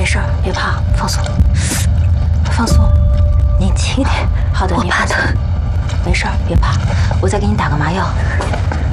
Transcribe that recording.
事儿，别怕，放松，放松，年轻一点。好的，你放松，没事儿，别怕，我再给你打个麻药。